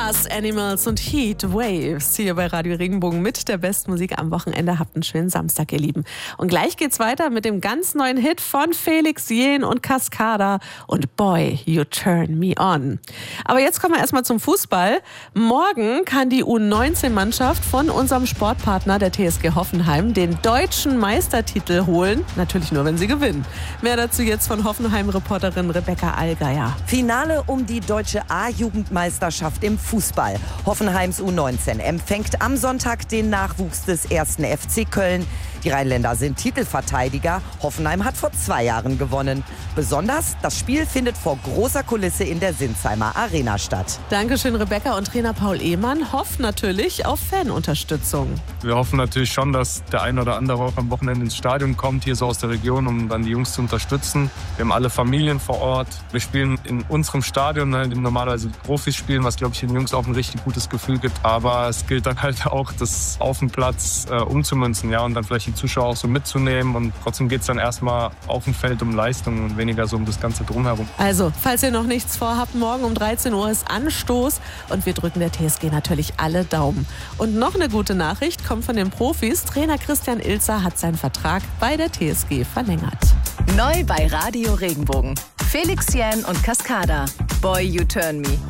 Glass Animals und Heat Waves hier bei Radio Regenbogen mit der besten Musik am Wochenende. Habt einen schönen Samstag, ihr Lieben. Und gleich geht's weiter mit dem ganz neuen Hit von Felix Jähn und Cascada und Boy, You Turn Me On. Aber jetzt kommen wir erstmal zum Fußball. Morgen kann die U19-Mannschaft von unserem Sportpartner der TSG Hoffenheim den deutschen Meistertitel holen. Natürlich nur, wenn sie gewinnen. Mehr dazu jetzt von Hoffenheim-Reporterin Rebecca Allgeier. Finale um die deutsche A-Jugendmeisterschaft im Fußball. Hoffenheims U19 empfängt am Sonntag den Nachwuchs des 1. FC Köln. Die Rheinländer sind Titelverteidiger. Hoffenheim hat vor 2 Jahren gewonnen. Besonders, das Spiel findet vor großer Kulisse in der Sinsheimer Arena statt. Dankeschön, Rebecca. Und Trainer Paul Ehmann hofft natürlich auf Fanunterstützung. Wir hoffen natürlich schon, dass der ein oder andere auch am Wochenende ins Stadion kommt, hier so aus der Region, um dann die Jungs zu unterstützen. Wir haben alle Familien vor Ort. Wir spielen in unserem Stadion, in dem normalerweise Profis spielen, was, glaube ich, den Jungs auch ein richtig gutes Gefühl gibt. Aber es gilt dann halt auch, das auf dem Platz umzumünzen, ja, und dann vielleicht die Zuschauer auch so mitzunehmen. Und trotzdem geht es dann erstmal auf dem Feld um Leistung und weniger so um das Ganze drumherum. Also, falls ihr noch nichts vorhabt, morgen um 13 Uhr ist Anstoß und wir drücken der TSG natürlich alle Daumen. Und noch eine gute Nachricht kommt von den Profis. Trainer Christian Ilzer hat seinen Vertrag bei der TSG verlängert. Neu bei Radio Regenbogen. Felix Jähn und Cascada. Boy, You Turn Me.